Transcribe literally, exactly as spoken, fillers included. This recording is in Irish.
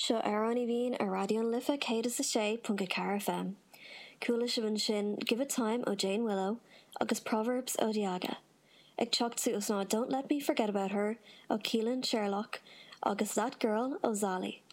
Seo Airón i bhín a radion lifa cé is a sé punca car F M. Cúla se bhain sin Give It Time ó Jane Willow agus Proverbs ó Diaga. Ag teacht us ná Don't Let Me Forget About Her ó Keelan Sherlock agus That Girl ó Zali.